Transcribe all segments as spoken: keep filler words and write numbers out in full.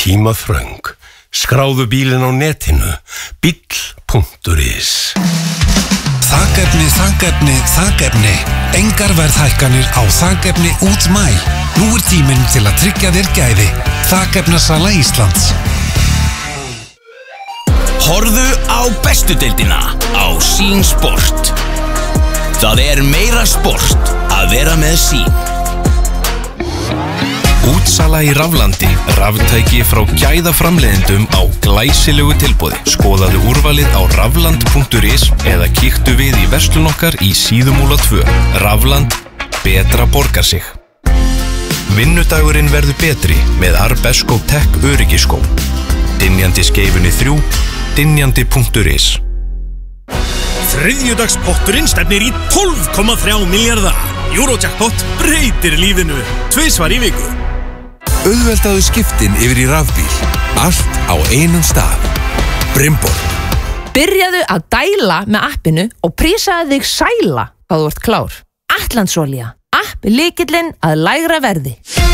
tímaþröng. Skráðu bílinn á netinu. Bíll punktur is. Þakefni, þakefni, þakefni. Engar verðhækkanir á þakefni út mæ. Nú er tíminn til að tryggja þér gæði. Þakefnasala Íslands. Horfðu á bestu deildina á Sín Sport. Það er meira sport að vera með Sín. Útsala í Raflandi. Raftæki frá gæðaframleiðendum á glæsilegu tilboði. Skoðaðu úrvalið á rafland punktur is eða kíktu við í verslun okkar í Síðumúla tvö. Rafland, betra borgar sig. Vinnudagurinn verður betri með Arbesko Tech öryggiskó. Dynjandi skeifunni þrjú, dynjandi punktur is. Þriðjudagspotturinn stefnir í tólf komma þrjá milljarða. Eurojackpot breytir lífinu tvisvar í viku. Auðveldaðu skiptin yfir í rafbíl. Allt á einum stað. Brimborg. Byrjaðu að dæla með appinu og prísaðu þig sæla hvað þú ert klár. Atlandsolía. App lykillinn að lægra verði.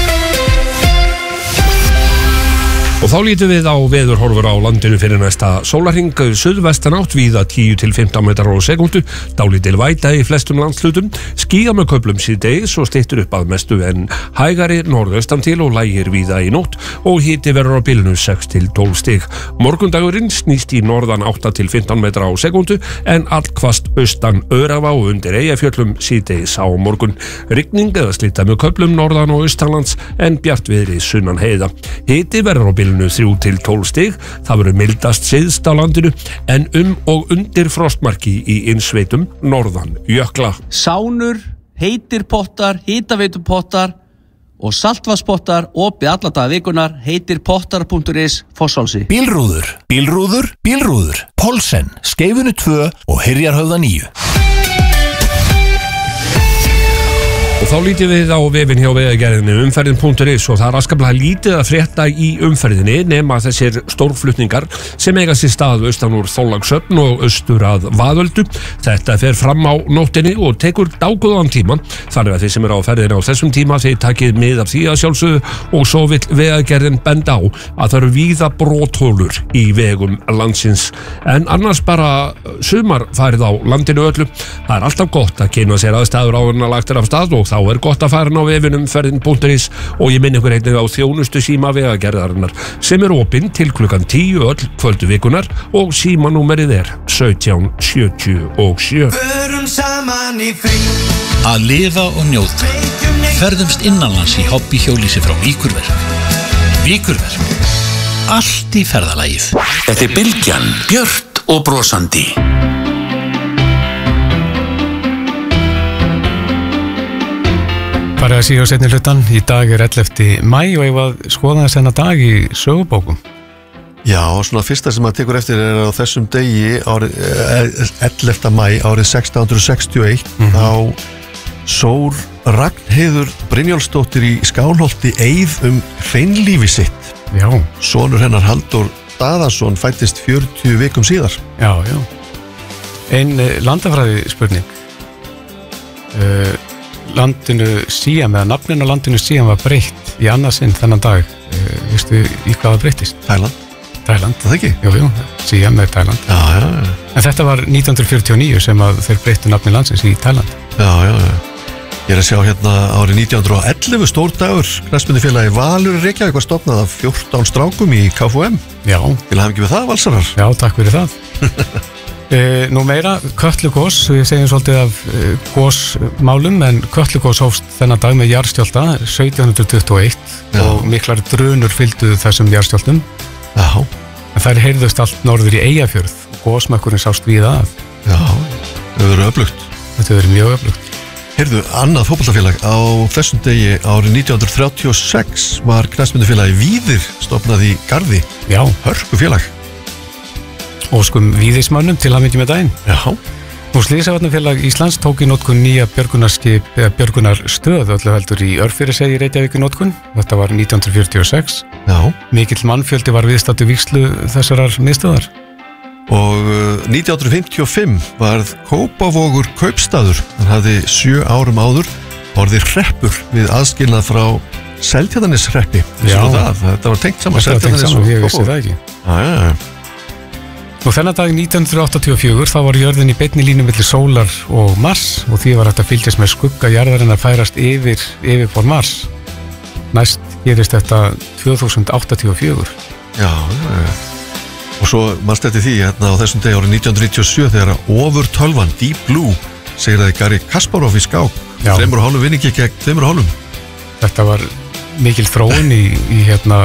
Og þá lítum við á veðurhorfur á landinu fyrir næsta sólarhring. Suðvestan átt víða tíu til fimmtán metrar á sekúndu, dálítil væta í flestum landslutum, skýjað með köflum síðdegis og styttur upp að mestu en hægari norðaustan til og lægir víða í nótt og hiti verður á bilinu sex til tólf stig. Morgundagurinn snýst í norðan átta til fimmtán metrar á sekúndu en allhvasst austan Öræfa og undir Eyjafjöllum síðdegis á morgun. Rigning eða slita með köflum norðan og austanlands en bjartviðri sunnan heiða. Hiti verður á bilinu þrjú til tólf stig, það verður mildast syðst á landinu en um og undir frostmarki í innsveitum norðan jökla. Sánur, heitir pottar, hitaveitupottar og saltvatnspottar opið alla daga vikunar, heitir pottar punktur is Fossálsi. Bílrúður, bílrúður, bílrúður, Pólsen, Skeifunni tvö og Hyrjarhöfða níu. Og þá lítið við á vefinn hjá vegagerðinni umferðin punktur is og það er afskaplega lítið að frétta í umferðinni nema þessir stórflutningar sem eiga sér stað austan úr Þorlákshöfn og austur að Vaðöldu. Þetta fer fram á nóttinni og tekur dágóðan tíma, þannig að þið sem eru á ferðinni á þessum tíma þið takið mið af því að sjálfsögðu og svo vill vegagerðin benda á að það eru víða brothólur í vegum landsins en annars bara sumar farið á landinu öllu. Það er alltaf gott að kynna sér aðstæður áður en að lagt er af stað og þá er gott að fara inn á vefinum ferðin punktur is og ég minn ykkur einnig á þjónustu síma vegagerðarinnar sem er opinn til klukkan tíu öll kvöldu vikunar og símanúmerið er sautján sjötíu og sjö. Að lifa og njóta. Ferðumst innanlands í hobbyhjólísi frá Víkurverk. Víkurverk. Allt í ferðalagið. Þetta er Bylgjan, björt og brosandi. Farið að síða á seinni hlutan, í dag er ellefti maí og ég var að skoða þess enna dag í sögubókum. Já, og svona fyrsta sem maður tekur eftir er á þessum degi, árið, ellefta maí árið sextán hundruð sextíu og eitt, mm-hmm. þá sór Ragnheiður Brynjólfsdóttir í Skálholti eið um hreinlífi sitt. Já. Sonur hennar Halldór Daðason fættist fjörutíu vikum síðar. Já, já. Ein landafræði spurning. Uh, landinu Síam, eða nafninu á landinu Síam var breytt í annarsinn þennan dag. Uh, veistu í hvað það breyttist? Tæland. Tæland. Það ekki? Jú, jú, Síam er Tæland. Já, já, já. En þetta var nítján hundruð fjörutíu og níu sem að þeir breyttu nafni landsins í Tæland. Já, já, já. Ég er að sjá hérna árið nítján hundruð og ellefu stórdagur. Knattspyrnufélagi Valur Reykjavík var stofnað af fjórtán strákum í K F U M. Já. Vil hafa ekki við það, Valsarar? Já, takk fyrir það. e, nú meira, Kötlugos, við segjum svolítið af e, gósmálum, en Kötlugos hófst þennan dag með jarðskjálfta sautján hundruð tuttugu og eitt. Já. Og miklar drunur fylgdu þessum jarðskjálftum. Já. En þær heyrðust allt norður í Eyjafjörð. Gósmökkurinn sást víða að. Já, það verður öflugt. Þetta verður mjög öflugt. Heyrðu, annað fótboltafélag á þessum degi árið nítján hundruð þrjátíu og sex var knattspyrnufélagi Víðir stofnað í Garði. Já. Hörku félag. Og skum Víðismönnum til hamingju með daginn. Já. Og Slysavarnafélag Íslands tók í notkun nýja björgunarskip eða björgunarstöð öllu heldur í Örfirisey í Reykjavík í notkun. Þetta var nítján hundruð fjörutíu og sex. Já. Mikill mannfjöldi var viðstaddur vígslu þessarar miðstöðar. Og nítján hundruð fimmtíu og fimm varð Kópavogur kaupstaður. Hann hafði sjö árum áður orðið hreppur við aðskilnað frá Seltjarnarneshreppi. Já. það, þetta var tengt saman. Þetta var tengt saman, ég vissi Kópavogur. það ekki. Já, já, já. Og þennan dag nítján hundruð áttatíu og fjögur þá var jörðin í beinni línu milli sólar og Mars og því var hægt að fylgjast með skugga jarðarinn að færast yfir yfirborð Mars. Næst gerist þetta tvö þúsund áttatíu og fjögur. Já, já, já. Og svo mannst þetta því hérna á þessum degi árið nítján hundruð níutíu og sjö þegar ofur tölvan Deep Blue segir að Garri Kasparov í skák þreymur og hálfum vinningi gegn þreymur og hálfum. Þetta var mikil þróun í, í hérna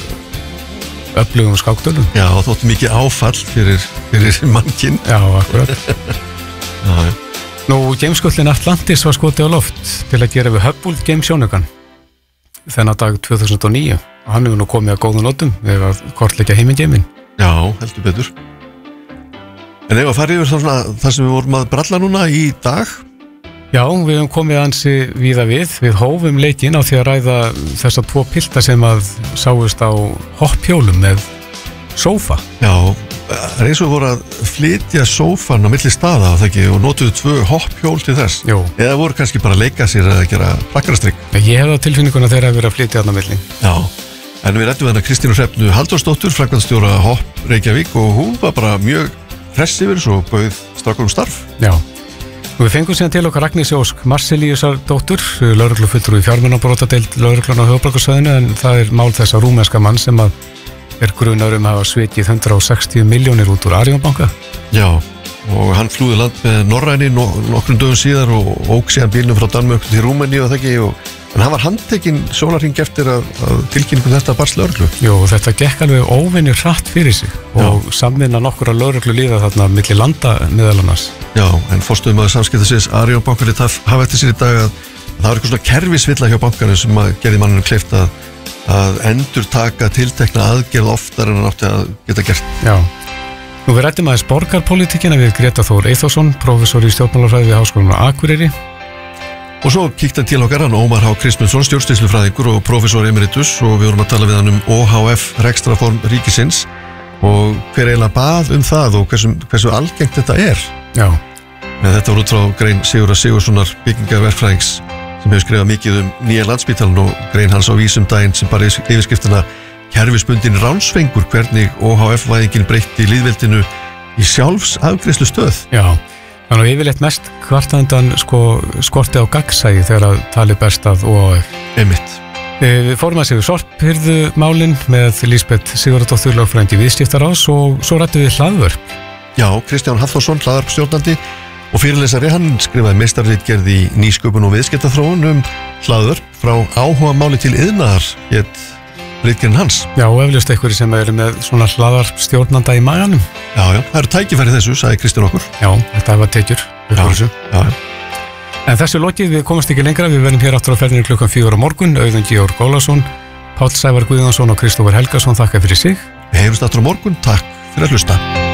öflugum skákdölum. Já, og þótti mikið áfall fyrir, fyrir mannkinn. Já, akkurat. Já, já. Nú, gameskullin Atlantis var skotið á loft til að gera við Hubble gamesjónugan þennan dag tvö þúsund og níu og hann hefur nú komið að góðum notum við að kortleggja heimingeimin. Já, heldur betur. En ef að fara yfir þá svona það sem við vorum að bralla núna í dag? Já, við hefum komið ansi víða við. Við hófum leikinn á því að ræða þessa tvo pilta sem að sáust á hopphjólum með sófa. Já, það er eins og voru að flytja sófan á milli staða það ekki, og notuðu tvö hopphjól til þess. Jú. Eða voru kannski bara að leika sér að gera plakkarastrygg. Ég hef það tilfinninguna þegar að vera að flytja þarna milli. Já, en við rættum hérna Kristínu Hrefnu Halldórsdóttur, framkvæmdastjóra Hopp Reykjavík og hún var bara mjög hress yfir þessu og bauð strákum starf. Já. Og við fengum síðan til okkar Agnesi Ósk Marselíusar dóttur, lögreglufulltrúi í fjármunabrótadeild lögreglunnar á höfuðborgarsvæðinu, en það er mál þessa rúmenska mann sem að er grunar um að hafa svikið hundrað og sextíu milljónir út úr Arion banka. Já, og hann flúði land með Norræni no nokkrum dögum síðar og ók síðan bílnum frá Danmörk til Rúmeníu og það ekki, og, en hann var handtekinn sólarhring eftir að, að tilkynningum þetta barst lögreglu. Jú, þetta gekk alveg óvenju hratt fyrir sig og samvinna nokkur að lögreglu líða þarna milli landa meðal annars. Já, en fórstuðum að samskiptasins Arion bankari hafa eftir sér í dag að það var eitthvað svona kerfisvilla hjá bankarinn sem að gerði mannum kleift að, að endur taka tiltekna aðgerð oftar en hann átti að geta gert. Já. Nú við rættum aðeins borgarpolítikina við Greta Þór Eyþórsson, prófessor í stjórnmálafræði við Háskólann á Akureyri. Og svo kíkti hann til okkar hann Ómar H. Kristmundsson, stjórnsýslufræðingur og prófessor emeritus, og við vorum að tala við hann um O H F rekstraform ríkisins og hver eiginlega bað um það og hversu, hversu algengt þetta er. Já. En þetta var út frá grein Sigurðar Sigurðssonar byggingaverkfræðings sem hefur skrifað mikið um nýja Landspítalann og grein hans á Vísum daginn sem bara yfirskriftina kerfisbundin ránsfengur, hvernig O H F-væðingin breytti lýðveldinu í sjálfsafgreiðslu stöð. Já, þannig að yfirleitt mest kvartandan sko, skorti á gagnsæi þegar að tali berst að O H F. Einmitt. Við fórum að séu sorphyrðu málin með Lísbeth Sigurðardóttur lögfræðingi viðskiptaráðs og svo rættum við hlaðvörp. Já, Kristján Hafþórsson, hlaðvarpstjórnandi og fyrirlesari, hann skrifaði meistarritgerð í nýsköpun og viðskiptaþróun um hlaðvörp frá áhuga máli til iðnaðar hét ritgerðin hans. Já, og eflaust einhverju sem eru með svona hlaðvarpstjórnanda í maganum. Já, já, það eru tækifæri þessu, sagði Kristján okkur. Já, þetta var tekjur. Já, já, já. En þessu lokið, við komast ekki lengra, við verðum hér aftur á ferðinu klukkan fjögur á morgun. Auðun Georg Ólafsson, Páll Sævar Guðjónsson og Kristófur Helgason þakka fyrir sig. Við heyrumst aftur á morgun, takk fyrir að hlusta.